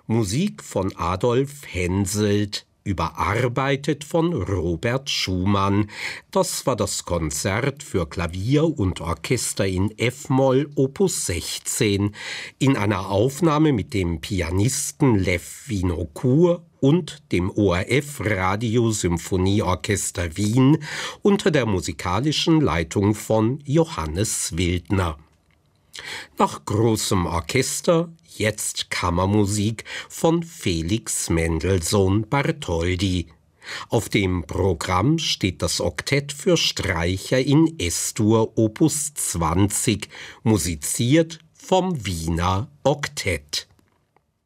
Musik von Adolf Henselt, überarbeitet von Robert Schumann. Das war das Konzert für Klavier und Orchester in F-Moll Opus 16 in einer Aufnahme mit dem Pianisten Lev Vinokur und dem ORF Radiosymphonieorchester Wien unter der musikalischen Leitung von Johannes Wildner. Nach großem Orchester jetzt Kammermusik von Felix Mendelssohn Bartholdy. Auf dem Programm steht das Oktett für Streicher in Es-Dur Opus 20, musiziert vom Wiener Oktett.